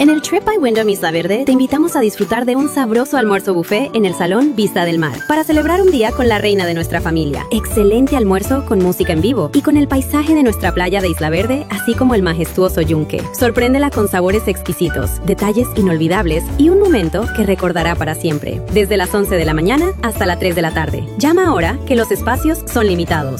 En el Trip by Wyndham Isla Verde te invitamos a disfrutar de un sabroso almuerzo buffet en el Salón Vista del Mar para celebrar un día con la reina de nuestra familia. Excelente almuerzo con música en vivo y con el paisaje de nuestra playa de Isla Verde, así como el majestuoso yunque. Sorpréndela con sabores exquisitos, detalles inolvidables y un momento que recordará para siempre. Desde las 11 de la mañana hasta las 3 de la tarde. Llama ahora que los espacios son limitados.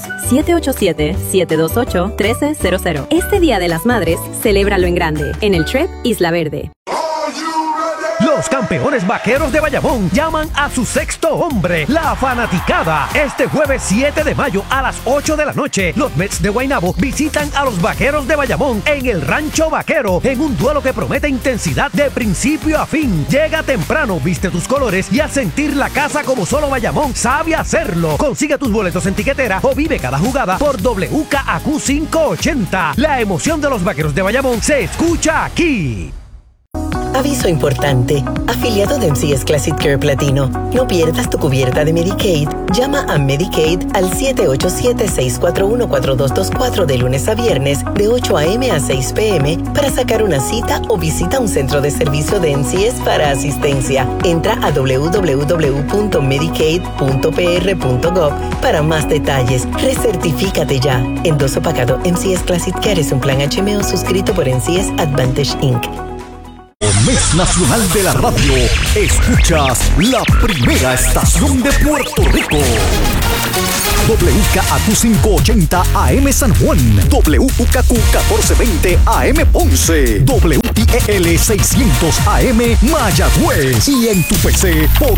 787-728-1300. Este Día de las Madres, celébralo en grande en el Trip Isla Verde. Los campeones vaqueros de Bayamón llaman a su sexto hombre, la fanaticada. Este jueves 7 de mayo a las 8 de la noche, los Mets de Guaynabo visitan a los vaqueros de Bayamón en el Rancho Vaquero, en un duelo que promete intensidad de principio a fin. Llega temprano, viste tus colores y a sentir la casa como solo Bayamón sabe hacerlo. Consigue tus boletos en tiquetera o vive cada jugada por WKAQ 580. La emoción de los vaqueros de Bayamón se escucha aquí. Aviso importante. Afiliado de MCS Classic Care Platino. No pierdas tu cubierta de Medicaid. Llama a Medicaid al 787-641-4224 de lunes a viernes de 8 a.m. a 6 p.m. para sacar una cita o visita un centro de servicio de MCS para asistencia. Entra a www.medicaid.pr.gov para más detalles. Recertifícate ya. Endoso pagado. MCS Classic Care es un plan HMO suscrito por MCS Advantage Inc. Mes Nacional de la Radio. Escuchas la primera estación de Puerto Rico. WKAQ 580 AM San Juan, WKQ 1420 AM Ponce, WIEL 600 AM Mayagüez y en tu PC por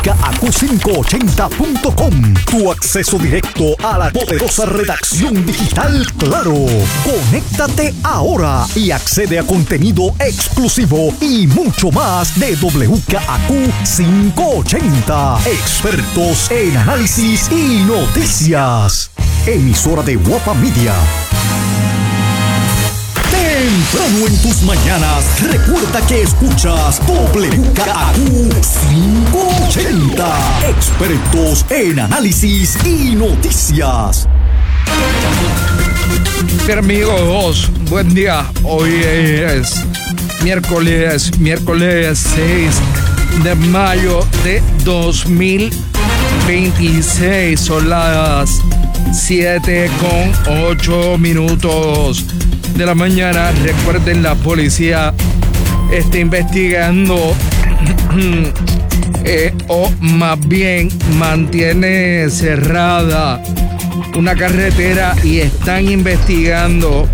WKAQ580.com. Tu acceso directo a la poderosa redacción digital Claro. Conéctate ahora y accede a contenido exclusivo y mucho más de WKAQ 580. Expertos en análisis y noticias. Emisora de Guapa Media. Temprano en tus mañanas, recuerda que escuchas WKAQ 580. Expertos en análisis y noticias. Bien, amigos, buen día. Hoy es miércoles 6 de mayo de 2026. Son las 7:08 de la mañana. Recuerden, la policía está investigando o más bien mantiene cerrada una carretera y están investigando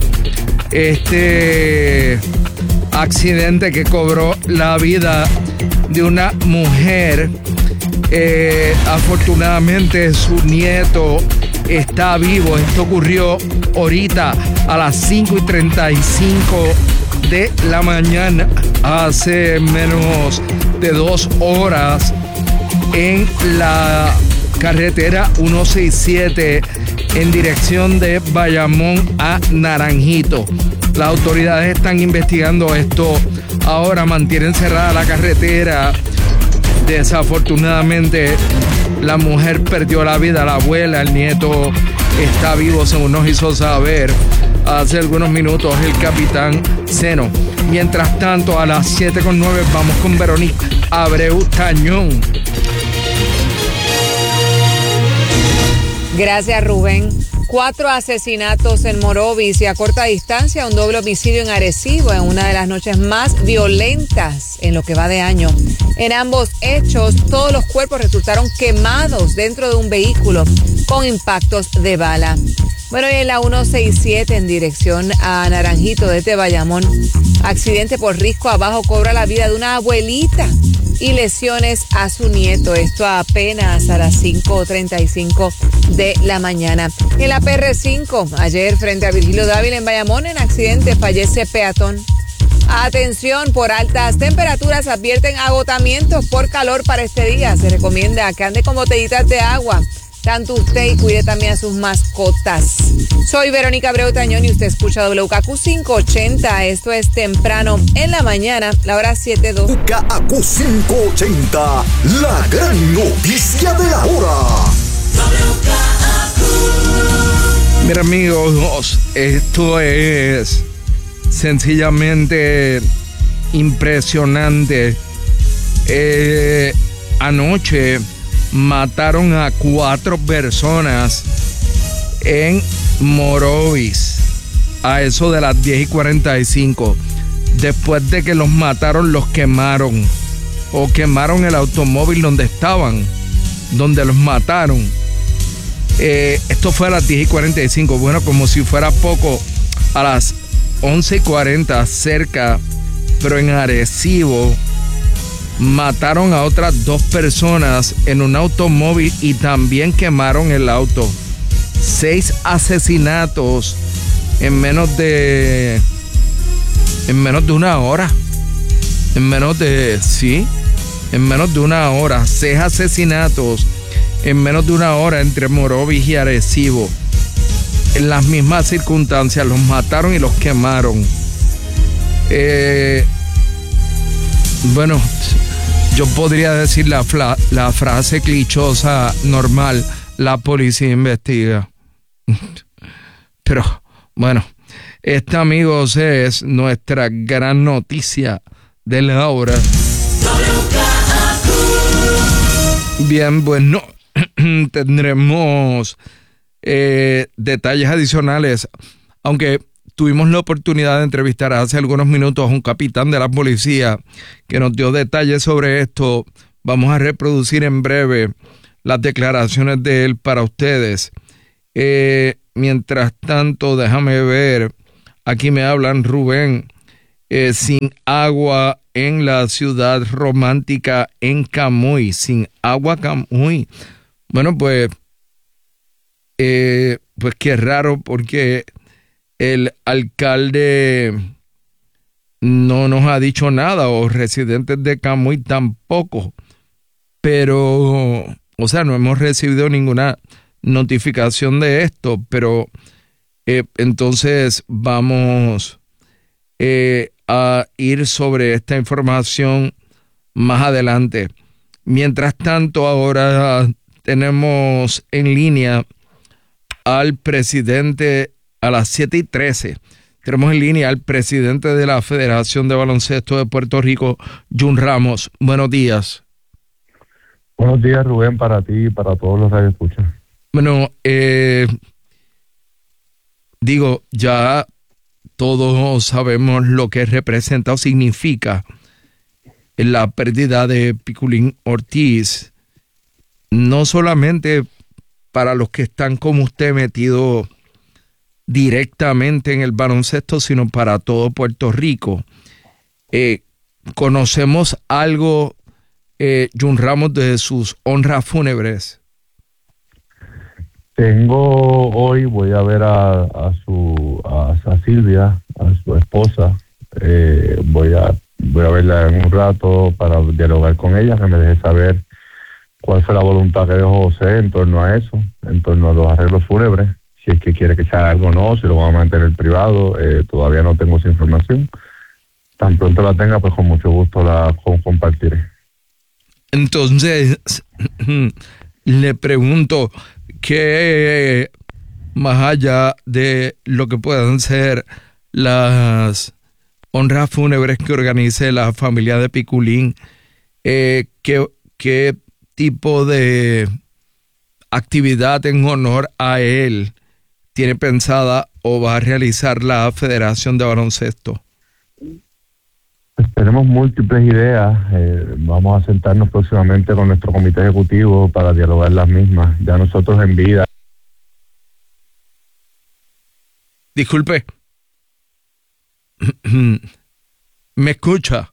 este accidente que cobró la vida de una mujer. Afortunadamente su nieto está vivo. Esto ocurrió ahorita a las 5:35 de la mañana, hace menos de 2 horas, en la carretera 167 en dirección de Bayamón a Naranjito. Las autoridades están investigando esto. Ahora mantienen cerrada la carretera. Desafortunadamente, la mujer perdió la vida, la abuela, el nieto está vivo, según nos hizo saber hace algunos minutos el capitán Seno. Mientras tanto, a las 7:09 vamos con Verónica Abreu Tañón. Gracias, Rubén. 4 asesinatos en Morovis y a corta distancia un doble homicidio en Arecibo en una de las noches más violentas en lo que va de año. En ambos hechos, todos los cuerpos resultaron quemados dentro de un vehículo con impactos de bala. Bueno, y en la 167 en dirección a Naranjito desde Bayamón, accidente por risco abajo cobra la vida de una abuelita y lesiones a su nieto. Esto apenas a las 5:35 de la mañana. En la PR5, ayer frente a Virgilio Dávila en Bayamón, en accidente fallece peatón. Atención, por altas temperaturas advierten agotamientos por calor para este día. Se recomienda que ande con botellitas de agua. Tanto usted y cuide también a sus mascotas. Soy Verónica Abreu Tañón y usted escucha WKAQ 580. Esto es temprano en la mañana, la hora 7:02. WKAQ 580, la gran noticia de la hora. Mira, amigos, esto es sencillamente impresionante. Anoche mataron a 4 personas en Morovis a eso de las 10:45. Después de que los mataron, los quemaron o quemaron el automóvil donde estaban, donde los mataron. Esto fue a las 10:45. Bueno, como si fuera poco, a las 11:40 cerca, pero en Arecibo, mataron a otras 2 personas en un automóvil y también quemaron el auto. 6 asesinatos en menos de una hora. En menos de una hora. 6 asesinatos en menos de una hora entre Morovis y Arecibo. En las mismas circunstancias, los mataron y los quemaron. Bueno, yo podría decir la frase clichosa normal: la policía investiga. Pero bueno, esta, amigos, es nuestra gran noticia de la hora. Bien, bueno, tendremos detalles adicionales, aunque tuvimos la oportunidad de entrevistar hace algunos minutos a un capitán de la policía que nos dio detalles sobre esto. Vamos a reproducir en breve las declaraciones de él para ustedes. Mientras tanto, déjame ver, aquí me hablan, Rubén, sin agua en la ciudad romántica en Camuy, sin agua Camuy. Bueno, pues qué raro, porque el alcalde no nos ha dicho nada, o residentes de Camuy tampoco, pero, o sea, no hemos recibido ninguna notificación de esto, pero entonces vamos a ir sobre esta información más adelante. Mientras tanto, ahora tenemos en línea al presidente a las 7:13. Tenemos en línea al presidente de la Federación de Baloncesto de Puerto Rico, Jun Ramos. Buenos días. Buenos días, Rubén, para ti y para todos los radioescuchas. Bueno, ya todos sabemos lo que representa o significa la pérdida de Piculín Ortiz, no solamente para los que están como usted metidos directamente en el baloncesto, sino para todo Puerto Rico. ¿Conocemos algo, Jun Ramos, de sus honras fúnebres? Voy a ver a Silvia, a su esposa. Voy a verla en un rato para dialogar con ella, que me deje saber cuál fue la voluntad que dejó José en torno a eso, en torno a los arreglos fúnebres, si es que quiere que se haga algo o no, si lo van a mantener privado. Todavía no tengo esa información. Tan pronto la tenga, pues con mucho gusto la compartiré. Entonces, le pregunto, ¿qué más allá de lo que puedan ser las honras fúnebres que organice la familia de Piculín, qué tipo de actividad en honor a él tiene pensada o va a realizar la Federación de Baloncesto? Pues tenemos múltiples ideas. Vamos a sentarnos próximamente con nuestro comité ejecutivo para dialogar las mismas. Ya nosotros en vida. Disculpe. ¿Me escucha?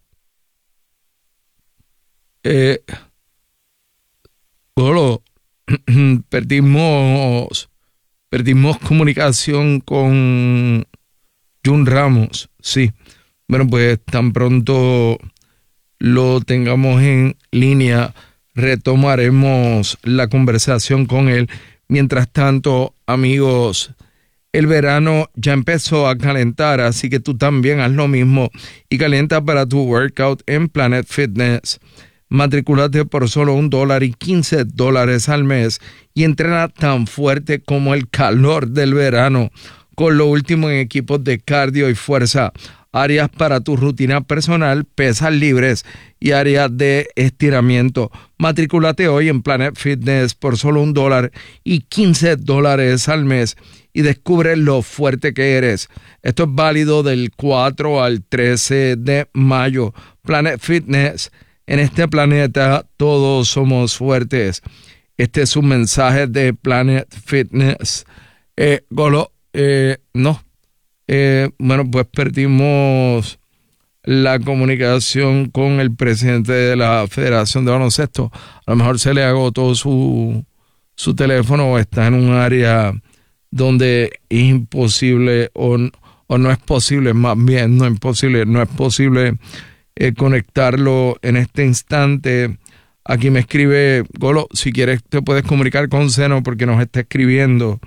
Perdimos comunicación con Jun Ramos, sí. Bueno, pues tan pronto lo tengamos en línea, retomaremos la conversación con él. Mientras tanto, amigos, el verano ya empezó a calentar, así que tú también haz lo mismo y calienta para tu workout en Planet Fitness. Matricúlate por solo $1 y $15 al mes y entrena tan fuerte como el calor del verano con lo último en equipos de cardio y fuerza. áreas para tu rutina personal, pesas libres y áreas de estiramiento. Matrículate hoy en Planet Fitness por solo $1 y $15 al mes y descubre lo fuerte que eres. Esto es válido del 4 al 13 de mayo. Planet Fitness, en este planeta todos somos fuertes. Este es un mensaje de Planet Fitness. Golo, no. Bueno, pues perdimos la comunicación con el presidente de la Federación de Baloncesto. A lo mejor se le agotó su teléfono o está en un área donde es imposible o no es posible, más bien no es posible conectarlo en este instante. Aquí me escribe Golo, si quieres te puedes comunicar con Seno porque nos está escribiendo.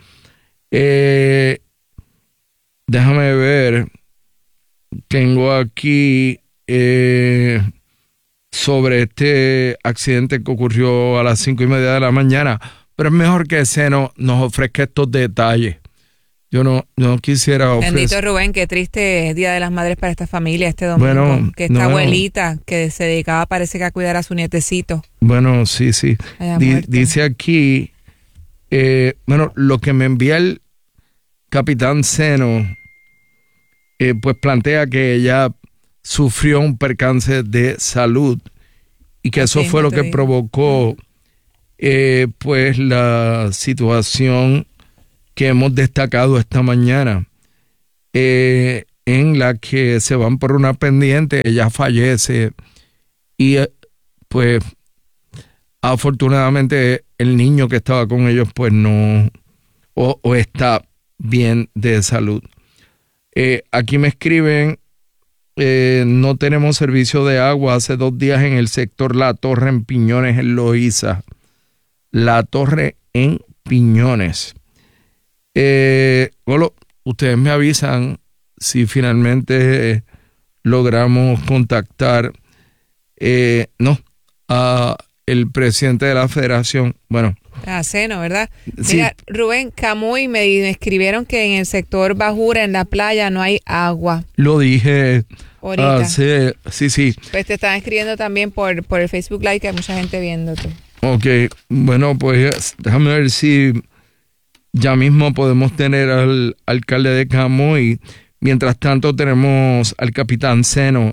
Déjame ver, tengo aquí sobre este accidente que ocurrió a las 5:30 de la mañana, pero es mejor que Seno nos ofrezca estos detalles. Yo no quisiera ofrecer. Bendito Rubén, qué triste Día de las Madres para esta familia este domingo. Bueno, que esta abuelita que se dedicaba, parece que a cuidar a su nietecito. Bueno, sí. Dice aquí, lo que me envía el capitán Seno, pues plantea que ella sufrió un percance de salud y que eso fue lo que provocó pues la situación que hemos destacado esta mañana, en la que se van por una pendiente, ella fallece y pues afortunadamente el niño que estaba con ellos pues no o está bien de salud. Aquí me escriben, no tenemos servicio de agua hace 2 días en el sector La Torre en Piñones, en Loíza. La Torre en Piñones. Golo, ustedes me avisan si finalmente logramos contactar a el presidente de la federación. Bueno, Seno, ¿verdad? Sí. Mira, Rubén, Camuy me escribieron que en el sector Bajura, en la playa, no hay agua. Lo dije ahorita. Sí. Pues te están escribiendo también por el Facebook Live, que hay mucha gente viéndote. Ok, bueno, pues déjame ver si ya mismo podemos tener al alcalde de Camuy. Mientras tanto tenemos al capitán Seno.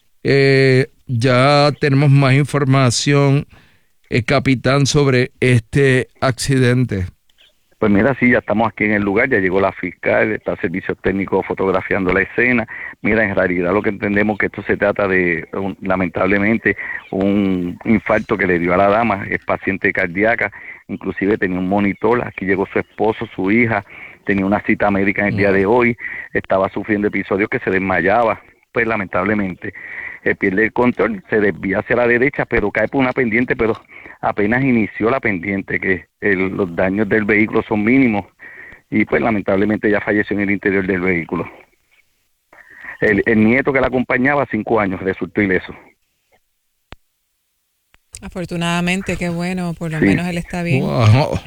Ya tenemos más información, capitán, sobre este accidente. Pues mira, sí, ya estamos aquí en el lugar, ya llegó la fiscal, está el servicio técnico fotografiando la escena. Mira, en realidad lo que entendemos que esto se trata de, lamentablemente, un infarto que le dio a la dama, es paciente cardíaca, inclusive tenía un monitor, aquí llegó su esposo, su hija, tenía una cita médica en el día de hoy, estaba sufriendo episodios que se desmayaba, pues lamentablemente pierde el control, se desvía hacia la derecha, pero cae por una pendiente, pero apenas inició la pendiente, que los daños del vehículo son mínimos, y pues lamentablemente ya falleció en el interior del vehículo. El nieto que la acompañaba, 5 años, resultó ileso. Afortunadamente, qué bueno, por lo menos él está bien. Wow.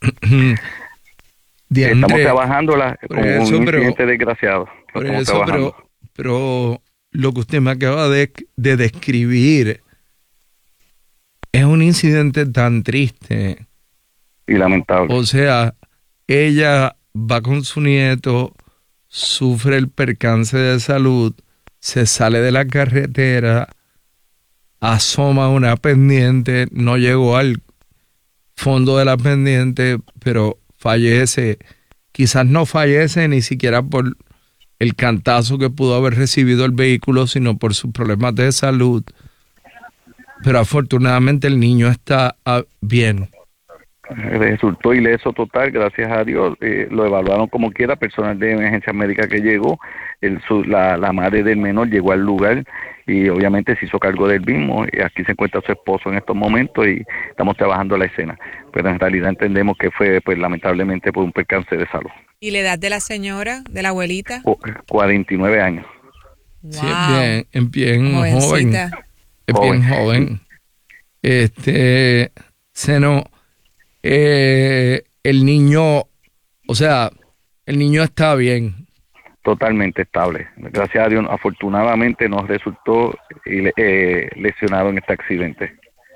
Estamos trabajándola con un incidente desgraciado. Por eso, pero lo que usted me acaba de describir es un incidente tan triste y lamentable. O sea, ella va con su nieto, sufre el percance de salud, se sale de la carretera, asoma una pendiente, no llegó al fondo de la pendiente, pero fallece. Quizás no fallece ni siquiera por el cantazo que pudo haber recibido el vehículo, sino por sus problemas de salud. Pero afortunadamente el niño está bien. Resultó ileso total, gracias a Dios. Lo evaluaron como quiera, personal de emergencia médica que llegó. La madre del menor llegó al lugar y obviamente se hizo cargo del mismo. Aquí se encuentra su esposo en estos momentos y estamos trabajando la escena. Pero en realidad entendemos que fue, pues lamentablemente, por un percance de salud. ¿Y la edad de la señora, de la abuelita? 49 años. Wow. Sí, es bien joven. Es bien joven. Seno, el niño, o sea, el niño está bien. totalmente estable. Gracias a Dios, afortunadamente no resultó lesionado en este accidente.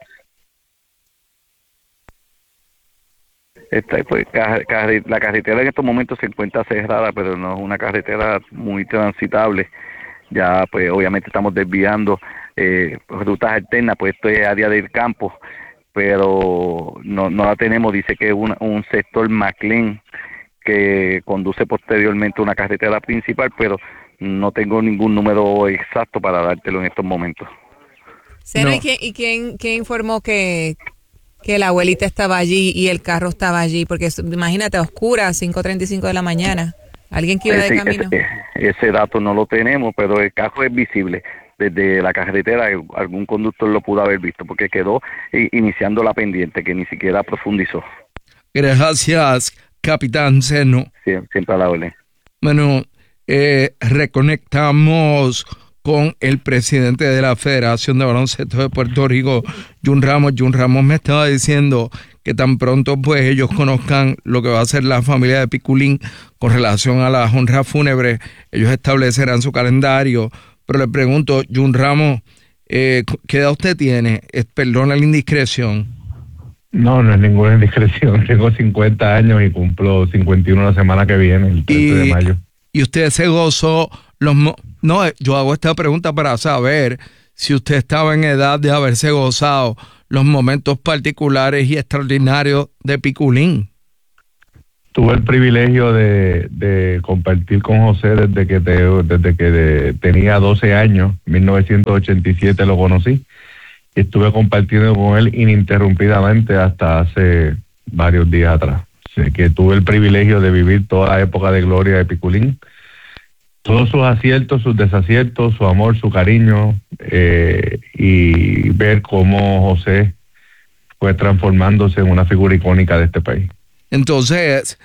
La carretera en estos momentos se encuentra cerrada, pero no es una carretera muy transitable. Ya pues obviamente estamos desviando rutas alternas, pues esto es área del campo, pero no la tenemos. Dice que es un sector McLean que conduce posteriormente a una carretera principal, pero no tengo ningún número exacto para dártelo en estos momentos. Seno, no. ¿Y quién informó que la abuelita estaba allí y el carro estaba allí? Porque imagínate, a oscuras, 5:35 de la mañana. ¿Alguien que iba de camino? Ese dato no lo tenemos, pero el carro es visible. Desde la carretera algún conductor lo pudo haber visto, porque quedó iniciando la pendiente, que ni siquiera profundizó. Gracias, Capitán Seno. Sí, siempre a la orden. Bueno, reconectamos con el presidente de la Federación de Baloncesto de Puerto Rico, Jun Ramos. Jun Ramos me estaba diciendo que tan pronto pues ellos conozcan lo que va a hacer la familia de Piculín con relación a las honras fúnebres, ellos establecerán su calendario. Pero le pregunto, Jun Ramos, ¿qué edad usted tiene? Perdona la indiscreción. No es ninguna indiscreción. Tengo 50 años y cumplo 51 la semana que viene, el 13 de mayo. ¿Y usted se gozó No, yo hago esta pregunta para saber si usted estaba en edad de haberse gozado los momentos particulares y extraordinarios de Piculín? Tuve el privilegio de compartir con José desde que tenía 12 años, 1987 lo conocí, y estuve compartiendo con él ininterrumpidamente hasta hace varios días atrás. Así que tuve el privilegio de vivir toda la época de gloria de Piculín, todos sus aciertos, sus desaciertos, su amor, su cariño, y ver cómo José fue transformándose en una figura icónica de este país. Entonces,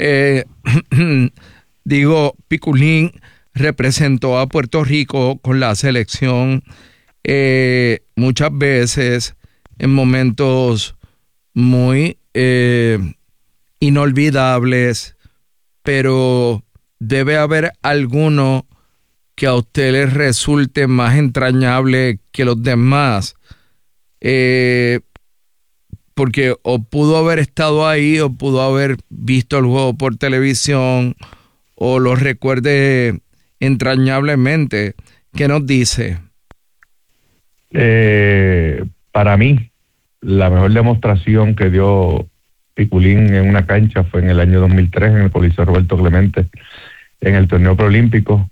Piculín representó a Puerto Rico con la selección muchas veces en momentos muy inolvidables, pero debe haber alguno que a usted le resulte más entrañable que los demás, porque o pudo haber estado ahí o pudo haber visto el juego por televisión o lo recuerde entrañablemente. ¿Qué nos dice? Para mí, la mejor demostración que dio Piculín en una cancha fue en el año 2003 en el Coliseo Roberto Clemente, en el torneo preolímpico,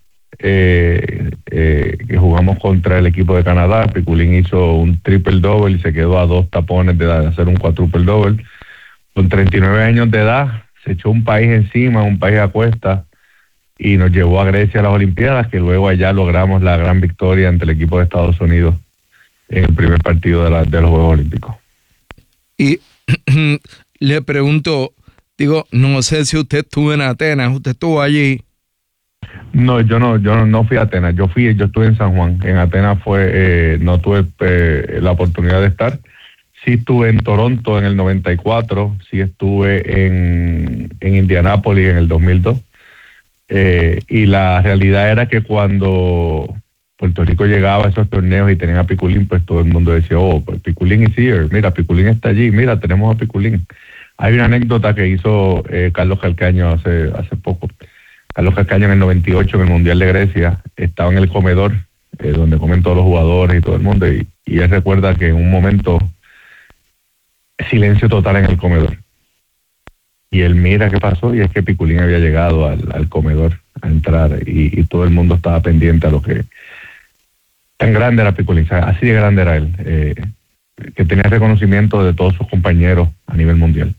que jugamos contra el equipo de Canadá. Piculín hizo un triple-double y se quedó a 2 tapones de hacer un quadruple-double. Con 39 años de edad, se echó un país encima, un país a cuesta, y nos llevó a Grecia a las Olimpiadas, que luego allá logramos la gran victoria ante el equipo de Estados Unidos en el primer partido de los Juegos Olímpicos. Y le pregunto, no sé si usted estuvo en Atenas, ¿usted estuvo allí? No, yo no fui a Atenas, yo estuve en San Juan. En Atenas no tuve la oportunidad de estar. Sí estuve en Toronto en el 94, sí estuve en Indianápolis en el 2002. Y la realidad era que cuando Puerto Rico llegaba a esos torneos y tenían a Piculín, pues todo el mundo decía, pues Piculín is here, mira, Piculín está allí, mira, tenemos a Piculín. Hay una anécdota que hizo Carlos Calcaño hace poco. Carlos Calcaño en el 98, en el Mundial de Grecia, estaba en el comedor, donde comen todos los jugadores y todo el mundo, y él recuerda que en un momento, silencio total en el comedor. Y él mira qué pasó, y es que Piculín había llegado al comedor a entrar, y todo el mundo estaba pendiente a lo que... Tan grande era Piculín, así de grande era él, que tenía reconocimiento de todos sus compañeros a nivel mundial.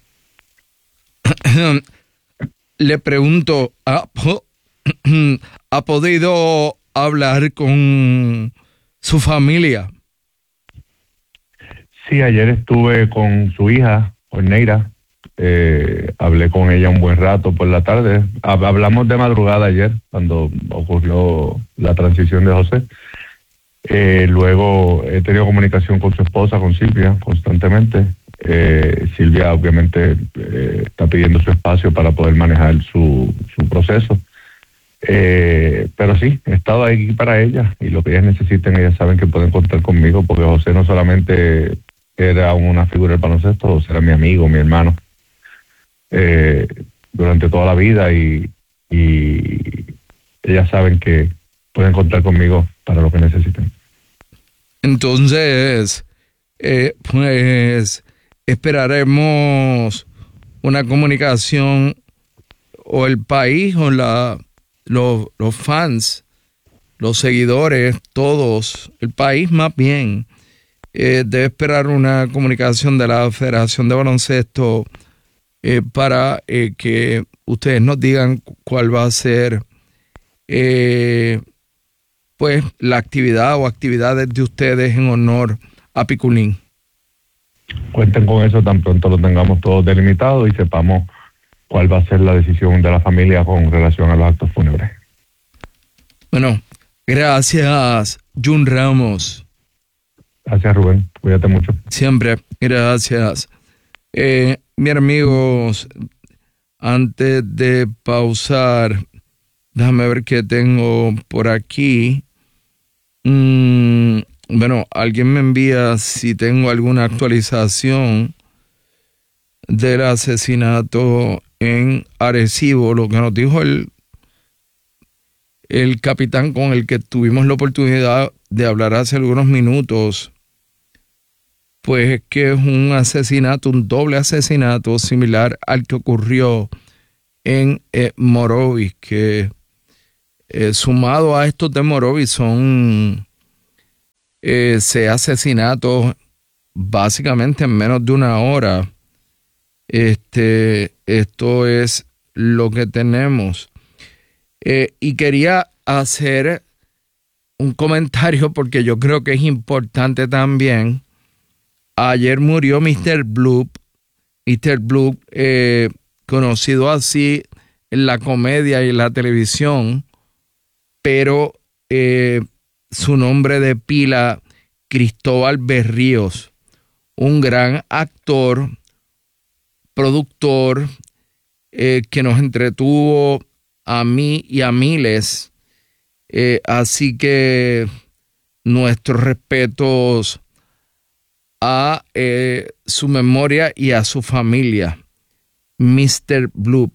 Le pregunto, ¿ha podido hablar con su familia? Sí, ayer estuve con su hija, Orneira. Hablé con ella un buen rato por la tarde. Hablamos de madrugada ayer, cuando ocurrió la transición de José. Luego he tenido comunicación con su esposa, con Silvia, constantemente. Silvia obviamente está pidiendo su espacio para poder manejar su proceso. Pero sí, he estado ahí para ellas, y lo que ellas necesiten, ellas saben que pueden contar conmigo, porque José no solamente era una figura del baloncesto, José era mi amigo, mi hermano, durante toda la vida, y ellas saben que pueden contar conmigo para lo que necesiten. Entonces, pues esperaremos una comunicación, o el país o los fans, los seguidores, todos, el país más bien, debe esperar una comunicación de la Federación de Baloncesto para que ustedes nos digan cuál va a ser pues la actividad o actividades de ustedes en honor a Piculín. Cuenten con eso tan pronto lo tengamos todo delimitado y sepamos cuál va a ser la decisión de la familia con relación a los actos fúnebres. Bueno, gracias, Jun Ramos. Gracias, Rubén. Cuídate mucho. Siempre, gracias. Mis amigos, antes de pausar, déjame ver qué tengo por aquí. Bueno, alguien me envía si tengo alguna actualización del asesinato en Arecibo, lo que nos dijo el capitán con el que tuvimos la oportunidad de hablar hace algunos minutos, pues es que es un asesinato, un doble asesinato similar al que ocurrió en Morovis, que sumado a estos de Morovis son 6 asesinatos básicamente en menos de una hora. Esto es lo que tenemos. Y quería hacer un comentario porque yo creo que es importante también. Ayer murió Mr. Bloop. Mr. Bloop, conocido así en la comedia y la televisión, pero su nombre de pila, Cristóbal Berríos, un gran actor, productor, que nos entretuvo a mí y a miles. Así que nuestros respetos a su memoria y a su familia, Mr. Bloop.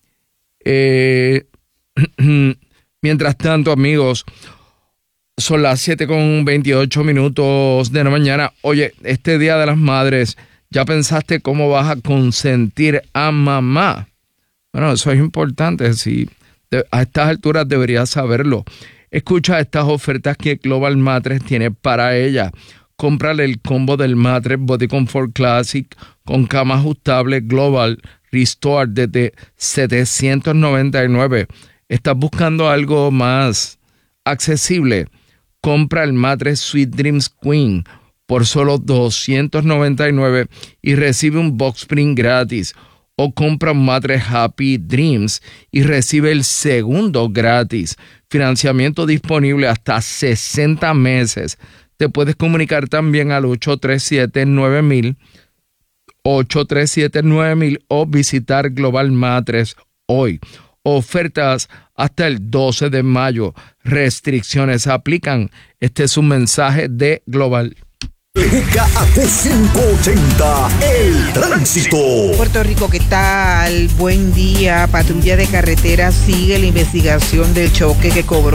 Mientras tanto, amigos, son las 7:28 de la mañana. Oye, este Día de las Madres, ¿ya pensaste cómo vas a consentir a mamá? Bueno, eso es importante. Si a estas alturas deberías saberlo. Escucha estas ofertas que Global Mattress tiene para ella. Cómprale el combo del Mattress Body Comfort Classic con cama ajustable Global Restore desde $799. ¿Estás buscando algo más accesible? Compra el Mattress Sweet Dreams Queen por solo $299 y recibe un box spring gratis. O compra un Mattress Happy Dreams y recibe el segundo gratis. Financiamiento disponible hasta 60 meses. Te puedes comunicar también al 837-9000, 837-9000 o visitar Global Mattress hoy. Ofertas hasta el 12 de mayo. Restricciones aplican. Este es un mensaje de Global. GKAQ580, el tránsito. Puerto Rico, ¿qué tal? Buen día. Patrulla de carretera sigue la investigación del choque que cobró